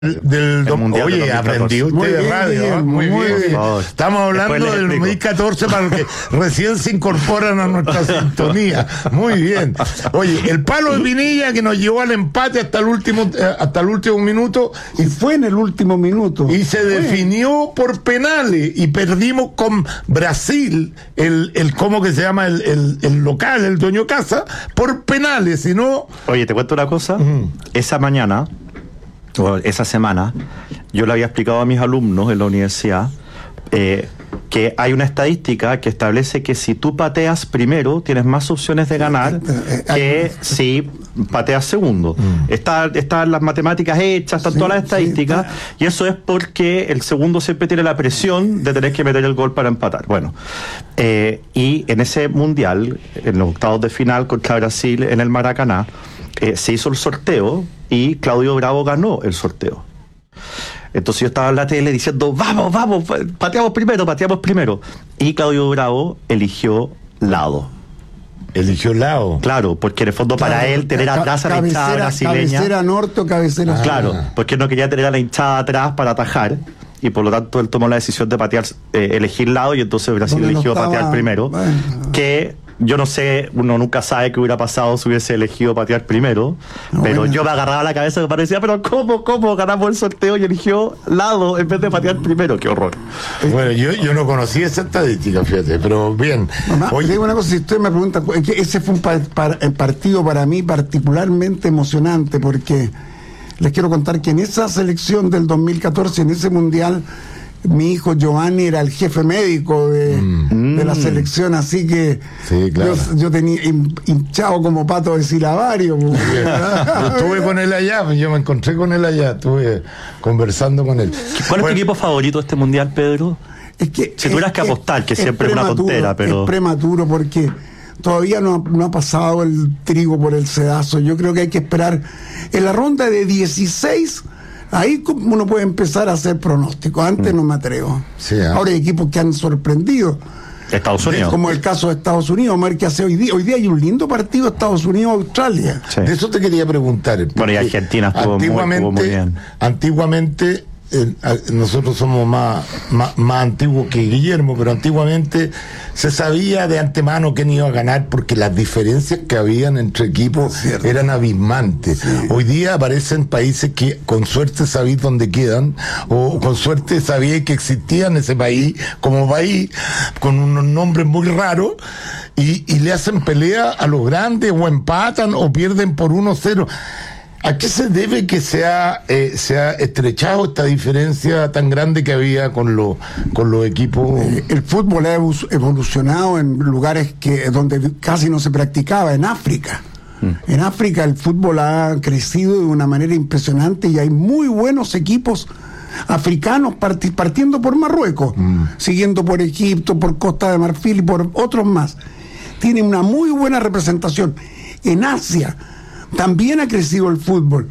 Oye, aprendió usted de radio, muy bien. Estamos hablando del 2014 para los que recién se incorporan a nuestra sintonía. Muy bien. Oye, el palo de Pinilla que nos llevó al empate hasta el último minuto. Y fue en el último minuto. Y se definió por penales y perdimos con Brasil, ¿cómo que se llama? El local, el dueño casa, por penales, si no... Oye, te cuento una cosa. Esa mañana, o esa semana, yo le había explicado a mis alumnos en la universidad que hay una estadística que establece que si tú pateas primero, tienes más opciones de ganar que si pateas segundo. Están las matemáticas hechas, están todas las estadísticas, y eso es porque el segundo siempre tiene la presión de tener que meter el gol para empatar. Bueno, y en ese mundial, en los octavos de final contra Brasil en el Maracaná, se hizo el sorteo y Claudio Bravo ganó el sorteo. Entonces yo estaba en la tele diciendo, vamos, pateamos primero. Y Claudio Bravo eligió lado. ¿Eligió lado? Claro, porque en el fondo para él tener atrás a la hinchada brasileña. Cabecera norte o cabecera sur. Claro, porque no quería tener a la hinchada atrás para atajar. Y por lo tanto él tomó la decisión de patear, elegir lado, y entonces Brasil eligió patear primero. Bueno. Que yo no sé, uno nunca sabe qué hubiera pasado si hubiese elegido patear primero, pero yo me agarraba la cabeza y me parecía, pero ¿cómo ganamos el sorteo y eligió lado en vez de patear primero? ¡Qué horror! Bueno, yo no conocía esa estadística, fíjate, pero bien. Oye, una cosa, si usted me pregunta, ese fue un partido para mí particularmente emocionante, porque les quiero contar que en esa selección del 2014, en ese mundial, mi hijo Giovanni era el jefe médico de la selección, así que sí, claro. yo tenía hinchado como pato de silabario. Yo estuve con él allá, yo me encontré con él allá, estuve conversando con él. ¿Cuál es tu equipo favorito de este mundial, Pedro? Es que si tuvieras que apostar, que siempre es una tontera, pero... Es prematuro porque todavía no ha pasado el trigo por el sedazo. Yo creo que hay que esperar en la ronda de 16. Ahí uno puede empezar a hacer pronósticos. Antes no me atrevo. Sí, ahora hay equipos que han sorprendido. Estados Unidos. Como el caso de Estados Unidos. Vamos a ver qué hace hoy día. Hoy día hay un lindo partido Estados Unidos-Australia. Sí. De eso te quería preguntar. Bueno, y Argentina estuvo muy bien. Antiguamente, nosotros somos más antiguos que Guillermo, pero antiguamente se sabía de antemano quién iba a ganar porque las diferencias que habían entre equipos eran abismantes. Sí. Hoy día aparecen países que con suerte sabéis dónde quedan, o con suerte sabíais que existían ese país como país, con unos nombres muy raros, y le hacen pelea a los grandes, o empatan o pierden por 1-0. ¿A qué se debe que se ha estrechado esta diferencia tan grande que había con los equipos? El fútbol ha evolucionado en lugares donde casi no se practicaba, en África. En África el fútbol ha crecido de una manera impresionante y hay muy buenos equipos africanos partiendo por Marruecos, siguiendo por Egipto, por Costa de Marfil y por otros más. Tienen una muy buena representación. En Asia también ha crecido el fútbol.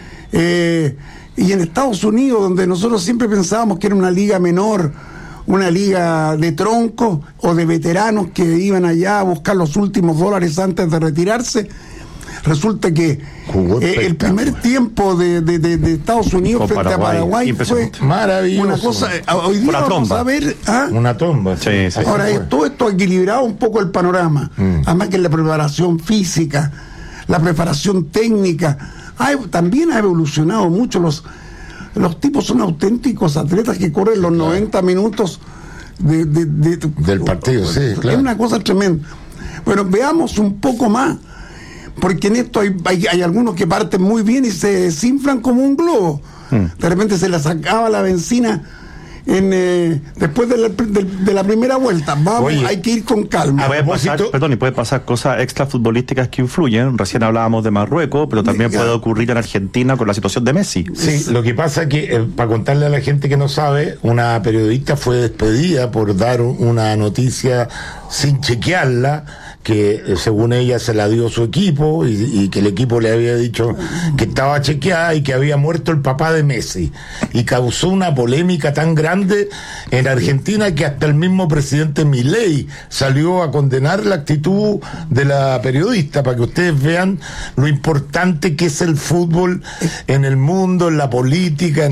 Y en Estados Unidos, donde nosotros siempre pensábamos que era una liga menor, una liga de troncos o de veteranos que iban allá a buscar los últimos dólares antes de retirarse, resulta que el primer tiempo de Estados Unidos frente a Paraguay fue maravilloso. Una cosa. Hoy día vamos a ver una tomba. Sí. Ahora, todo esto ha equilibrado un poco el panorama. Además que la preparación física, la preparación técnica también ha evolucionado mucho. Los tipos son auténticos atletas que corren los 90 minutos del partido. Sí, claro. Es una cosa tremenda. Bueno, veamos un poco más, porque en esto hay algunos que parten muy bien y se desinflan como un globo. De repente se les acaba la benzina después de la primera vuelta. Hay que ir con calma. Y puede pasar cosas extrafutbolísticas que influyen. Recién hablábamos de Marruecos, pero también puede ocurrir en Argentina con la situación de Messi. Sí, lo que pasa es que, para contarle a la gente que no sabe, una periodista fue despedida por dar una noticia sin chequearla, que según ella se la dio su equipo y que el equipo le había dicho que estaba chequeada y que había muerto el papá de Messi, y causó una polémica tan grande en Argentina que hasta el mismo presidente Milei salió a condenar la actitud de la periodista, para que ustedes vean lo importante que es el fútbol en el mundo, en la política,